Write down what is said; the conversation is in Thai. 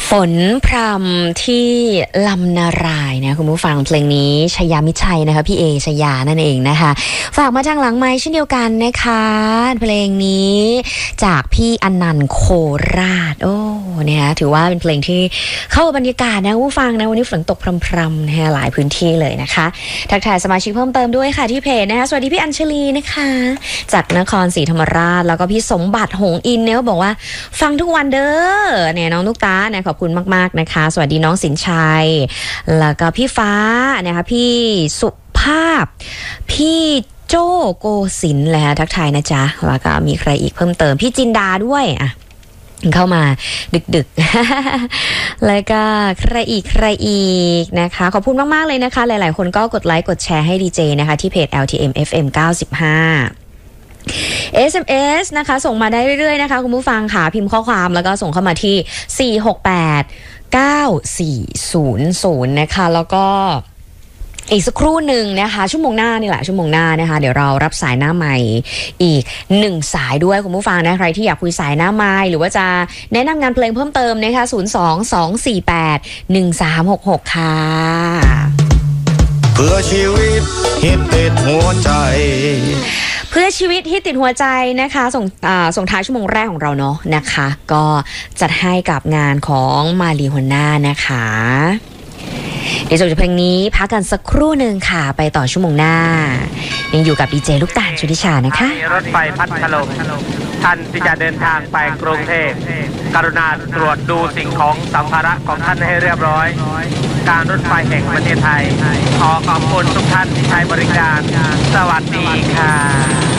ฝนพรำที่ลำนารายนะคุณผู้ฟังเพลงนี้ชยามิชัยนะคะพี่เอชยานั่นเองนะคะฝากมาทางหลังไมค์เช่นเดียวกันนะคะเพลงนี้จากพี่อนันต์โคราชโอ้เนี่ยถือว่าเป็นเพลงที่เข้ากับบรรยากาศนะคุณผู้ฟังนะวันนี้ฝนตกพรำๆนะหลายพื้นที่เลยนะคะทักทายสมาชิกเพิ่มเติมด้วยค่ะที่เพจนะคะสวัสดีพี่อัญชลีนะคะจากนครศรีธรรมราชแล้วก็พี่สมบัติหงอินเนี่ยบอกว่าฟังทุกวันเด้อเนี่ยน้องลูกตาเนี่ยขอบคุณมากๆนะคะสวัสดีน้องสินชัยแล้วก็พี่ฟ้านะคะพี่สุภาพพี่โจโกศินเลยค่ะทักทายนะจ๊ะแล้วก็มีใครอีกเพิ่มเติมพี่จินดาด้วยอ่ะเข้ามาดึกๆแล้วก็ใครอีกนะคะขอบคุณมากๆเลยนะคะหลายๆคนก็กดไลค์กดแชร์ให้ดีเจนะคะที่เพจ LTM FM 95 SMS นะคะส่งมาได้เรื่อยๆนะคะคุณผู้ฟังค่ะพิมพ์ข้อความแล้วก็ส่งเข้ามาที่4689400นะคะแล้วก็อีกสักครู่หนึ่งนะคะชั่วโมงหน้านี่แหละชั่วโมงหน้านะคะเดี๋ยวเรารับสายหน้าใหม่อีก1สายด้วยคุณผู้ฟังนะใครที่อยากคุยสายหน้าไมค์หรือว่าจะแนะนำงานเพลงเพิ่มเติมนะคะ022481366ค่ะเพื่อชีวิตฮิตติดหัวใจเพื่อชีวิตที่ติดหัวใจนะคะส่งท้ายชั่วโมงแรกของเราเนาะนะคะก็จัดให้กับงานของมารีฮอนน่านะคะเดี๋ยวจบจากเพลงนี้พักกันสักครู่หนึ่งค่ะไปต่อชั่วโมงหน้ายังอยู่กับดีเจลูกตาลชุติชานะคะรถไฟพัทลุงท่านที่จะเดินทางไปกรุงเทพกรุณาตรวจดูสิ่งของสัมภาระของท่านให้เรียบร้อยการรถไฟแห่งประเทศไทยขอขอบคุณทุกท่านที่ใช้บริการสวัสดีค่ะ